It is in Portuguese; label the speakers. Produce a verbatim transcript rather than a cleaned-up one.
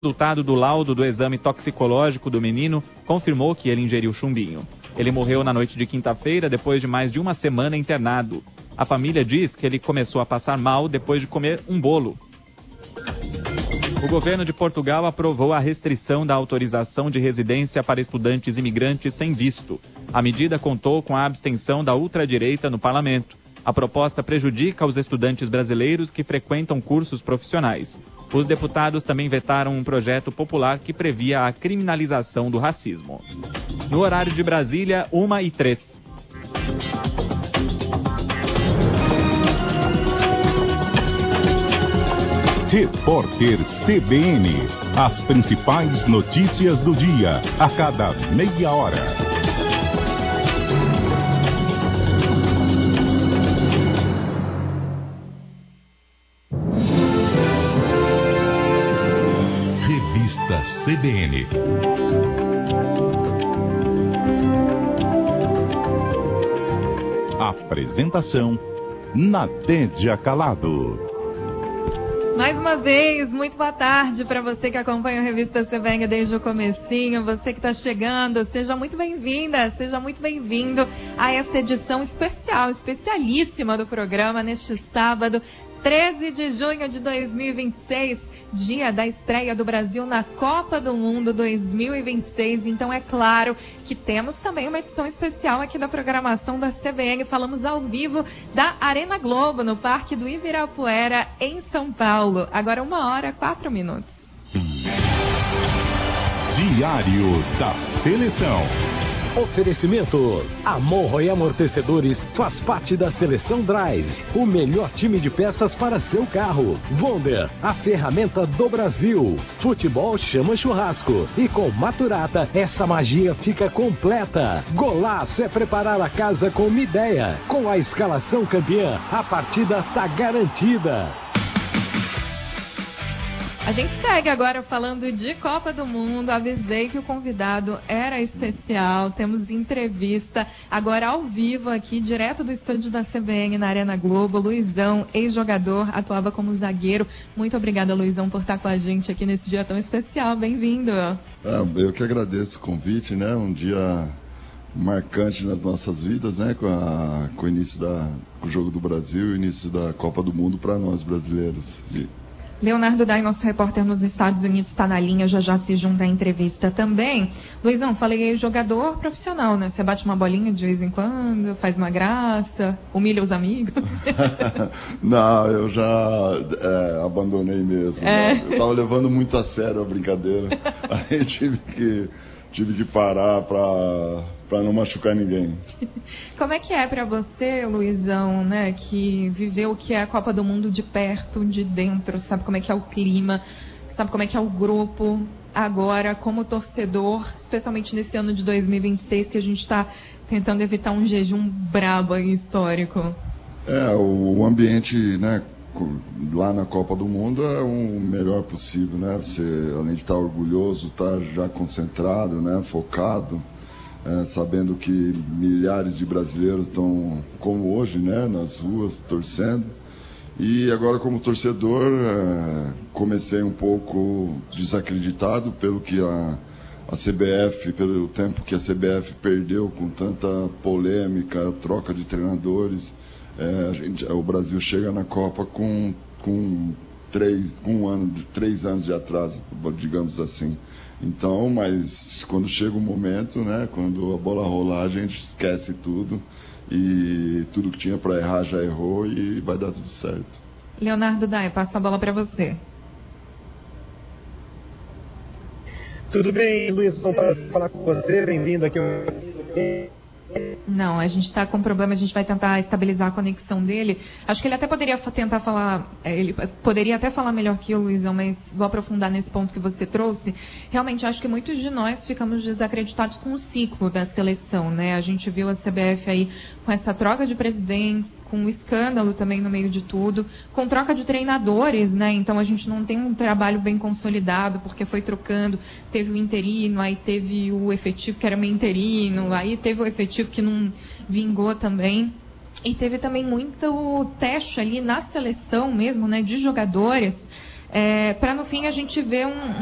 Speaker 1: O resultado do laudo do exame toxicológico do menino confirmou que ele ingeriu chumbinho. Ele morreu na noite de quinta-feira, depois de mais de uma semana internado. A família diz que ele começou a passar mal depois de comer um bolo. O governo de Portugal aprovou a restrição da autorização de residência para estudantes imigrantes sem visto. A medida contou com a abstenção da ultradireita no parlamento. A proposta prejudica os estudantes brasileiros que frequentam cursos profissionais. Os deputados também vetaram um projeto popular que previa a criminalização do racismo. No horário de Brasília, uma e três.
Speaker 2: Repórter C B N. As principais notícias do dia, a cada meia hora. Revista C B N. Apresentação: Nadédia Calado.
Speaker 3: Mais uma vez, muito boa tarde para você que acompanha a Revista C B N desde o comecinho, você que está chegando, seja muito bem-vinda, seja muito bem-vindo a essa edição especial, especialíssima do programa neste sábado, treze de junho de dois mil e vinte e seis, dia da estreia do Brasil na Copa do Mundo dois mil e vinte e seis. Então é claro que temos também uma edição especial aqui da programação da C B N. Falamos ao vivo da Arena Globo, no Parque do Ibirapuera, em São Paulo. Agora uma hora, quatro minutos.
Speaker 2: Diário da Seleção.
Speaker 4: Oferecimento: Amorro e Amortecedores faz parte da Seleção Drive, o melhor time de peças para seu carro. Wonder, a ferramenta do Brasil. Futebol chama churrasco e com Maturata essa magia fica completa. Golaço é preparar a casa com uma ideia. Com a escalação campeã, a partida tá garantida.
Speaker 3: A gente segue agora falando de Copa do Mundo. Avisei que o convidado era especial. Temos entrevista agora ao vivo aqui, direto do estúdio da C B N na Arena Globo. Luizão, ex-jogador, atuava como zagueiro. Muito obrigada, Luizão, por estar com a gente aqui nesse dia tão especial. Bem-vindo.
Speaker 5: Ah, eu que agradeço o convite, né? Um dia marcante nas nossas vidas, né? Com, a, com o início da, com o Jogo do Brasil, o início da Copa do Mundo para nós brasileiros. E...
Speaker 3: Leonardo Dai, nosso repórter nos Estados Unidos, está na linha, já já se junta à entrevista também. Luizão, falei aí, jogador profissional, né? Você bate uma bolinha de vez em quando, faz uma graça, humilha os amigos?
Speaker 5: Não, eu já é, abandonei mesmo. É. Né? Eu estava levando muito a sério a brincadeira. Aí tive que, tive que parar para... para não machucar ninguém.
Speaker 3: Como é que é para você, Luizão, né, que viveu o que é a Copa do Mundo de perto, de dentro, sabe como é que é o clima, sabe como é que é o grupo, agora como torcedor, especialmente nesse ano de dois mil e vinte e seis, que a gente está tentando evitar um jejum brabo e histórico?
Speaker 5: É, o ambiente, né, lá na Copa do Mundo é o melhor possível, né, você, além de estar orgulhoso, estar já concentrado, né, focado. É, sabendo que milhares de brasileiros estão, como hoje, né, nas ruas, torcendo. E agora, como torcedor, é, comecei um pouco desacreditado pelo que a, a C B F, pelo tempo que a C B F perdeu com tanta polêmica, troca de treinadores. É, a gente, o Brasil chega na Copa com, com, três, um ano, três anos de atraso, digamos assim. Então, mas quando chega o momento, né, quando a bola rolar, a gente esquece tudo e tudo que tinha para errar já errou e vai dar tudo certo.
Speaker 3: Leonardo Dai, passa a bola para você.
Speaker 6: Tudo bem, Luiz? Para falar com você, bem-vindo aqui.
Speaker 3: Não, a gente está com problema, a gente vai tentar estabilizar a conexão dele. Acho que ele até poderia tentar falar, ele poderia até falar melhor que eu, Luizão, mas vou aprofundar nesse ponto que você trouxe. Realmente, acho que muitos de nós ficamos desacreditados com o ciclo da seleção, né? A gente viu a C B F aí com essa troca de presidentes, com um escândalo também no meio de tudo, com troca de treinadores, né? Então a gente não tem um trabalho bem consolidado, porque foi trocando, teve o interino, aí teve o efetivo que era meio interino, aí teve o efetivo que não vingou também. E teve também muito teste ali na seleção mesmo, né, de jogadores, é, para no fim a gente ver um,